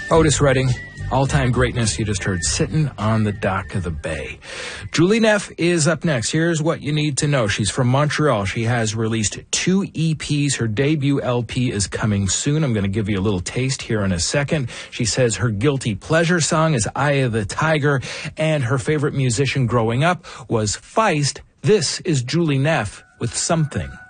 Otis Redding, all-time greatness. You just heard Sittin' on the Dock of the Bay. Julie Neff is up next. Here's what you need to know. She's from Montreal. She has released 2 EPs. Her debut LP is coming soon. I'm going to give you a little taste here in a second. She says her guilty pleasure song is Eye of the Tiger, and her favorite musician growing up was Feist. This is Julie Neff with Something.